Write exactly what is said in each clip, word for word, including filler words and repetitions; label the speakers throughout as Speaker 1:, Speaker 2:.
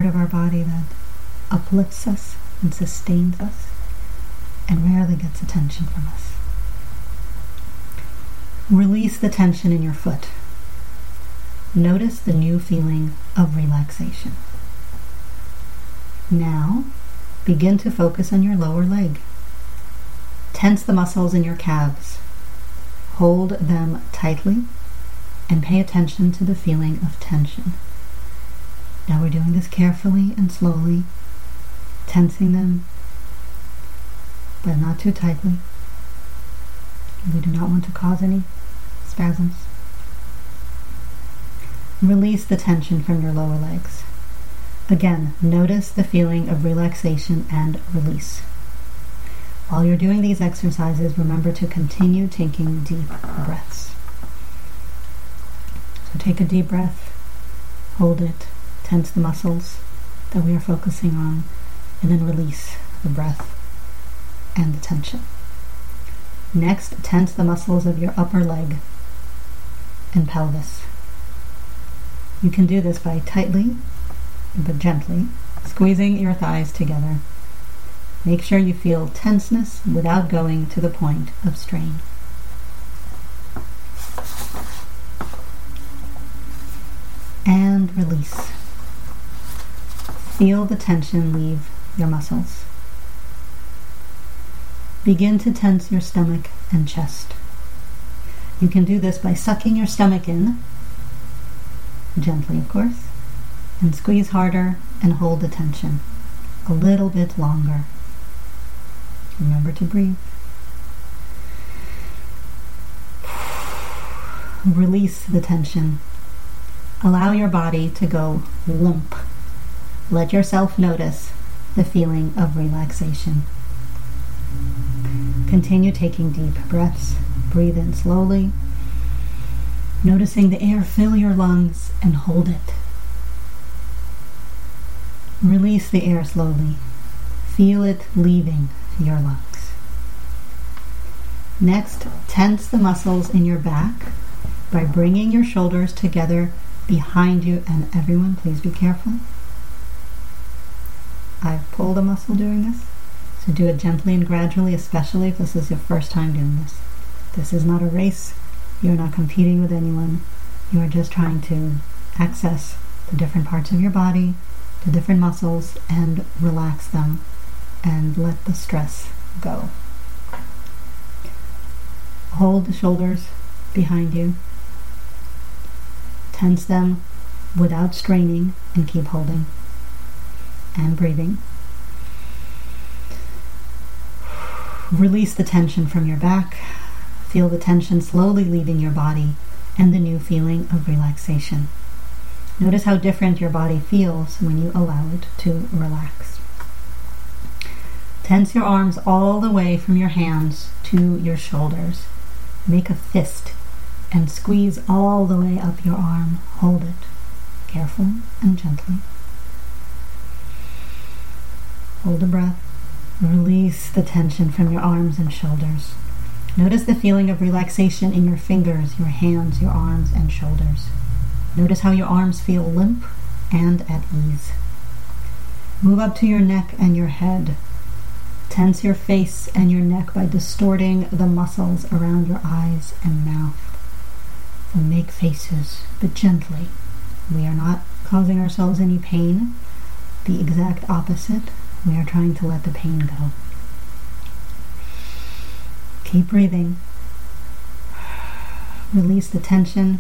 Speaker 1: of our body that uplifts us and sustains us and rarely gets attention from us. Release the tension in your foot. Notice the new feeling of relaxation. Now, begin to focus on your lower leg. Tense the muscles in your calves. Hold them tightly and pay attention to the feeling of tension. Now we're doing this carefully and slowly, tensing them, but not too tightly. We do not want to cause any spasms. Release the tension from your lower legs. Again, notice the feeling of relaxation and release. While you're doing these exercises, remember to continue taking deep breaths. So take a deep breath, hold it, tense the muscles that we are focusing on, and then release the breath and the tension. Next, tense the muscles of your upper leg and pelvis. You can do this by tightly, but gently, squeezing your thighs together. Make sure you feel tenseness without going to the point of strain. And release. Feel the tension leave your muscles. Begin to tense your stomach and chest. You can do this by sucking your stomach in, gently of course, and squeeze harder and hold the tension a little bit longer. Remember to breathe. Release the tension. Allow your body to go limp. Let yourself notice the feeling of relaxation. Continue taking deep breaths. Breathe in slowly, noticing the air fill your lungs and hold it. Release the air slowly. Feel it leaving your lungs. Next, tense the muscles in your back by bringing your shoulders together behind you, and everyone, please be careful. I've pulled a muscle doing this, so do it gently and gradually, especially if this is your first time doing this. This is not a race. You're not competing with anyone. You are just trying to access the different parts of your body, the different muscles, and relax them and let the stress go. Hold the shoulders behind you. Tense them without straining and keep holding and breathing. Release the tension from your back. Feel the tension slowly leaving your body and the new feeling of relaxation. Notice how different your body feels when you allow it to relax. Tense your arms all the way from your hands to your shoulders. Make a fist and squeeze all the way up your arm. Hold it, careful and gently. Hold a breath. Release the tension from your arms and shoulders. Notice the feeling of relaxation in your fingers, your hands, your arms, and shoulders. Notice how your arms feel limp and at ease. Move up to your neck and your head. Tense your face and your neck by distorting the muscles around your eyes and mouth. So make faces, but gently. We are not causing ourselves any pain. The exact opposite. We are trying to let the pain go. Keep breathing. Release the tension.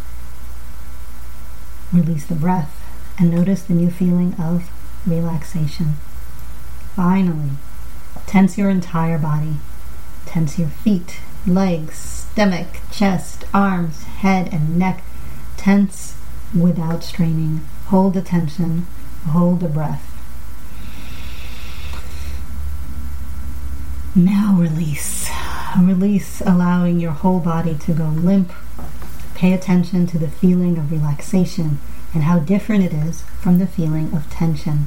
Speaker 1: Release the breath. And notice the new feeling of relaxation. Finally, tense your entire body. Tense your feet, legs, stomach, chest, arms, head, and neck. Tense without straining. Hold the tension. Hold the breath. Now release. Release, allowing your whole body to go limp. Pay attention to the feeling of relaxation and how different it is from the feeling of tension.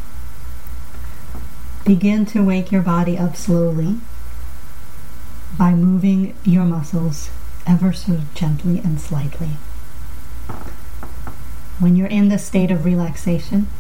Speaker 1: Begin to wake your body up slowly by moving your muscles ever so gently and slightly. When you're in this state of relaxation,